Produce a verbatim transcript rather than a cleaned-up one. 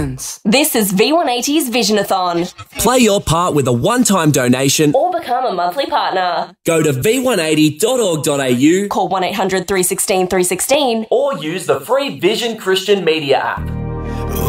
happens. This is V one eighty's Visionathon. Play your part with a one-time donation Or become a monthly partner. Go to v one eighty dot org dot a u, Call one eight hundred three one six three one six or use the free Vision Christian Media app.